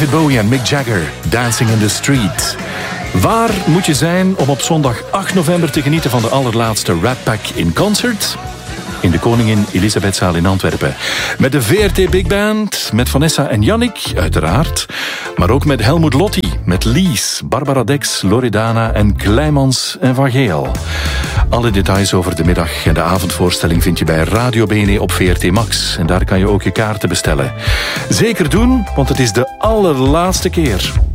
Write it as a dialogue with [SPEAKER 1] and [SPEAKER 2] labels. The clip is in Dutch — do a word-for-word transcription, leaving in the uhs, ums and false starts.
[SPEAKER 1] David Bowie en Mick Jagger, Dancing in the Street. Waar moet je zijn om op zondag acht november te genieten van de allerlaatste Rat Pack in concert? In de Koningin Elisabethzaal in Antwerpen. Met de V R T Big Band, met Vanessa en Yannick, uiteraard. Maar ook met Helmut Lotti, met Lies, Barbara Dex, Loredana en Kleimans en Van Geel. Alle details over de middag- en de avondvoorstelling vind je bij Radio B N E op V R T Max. En daar kan je ook je kaarten bestellen. Zeker doen, want het is de allerlaatste keer.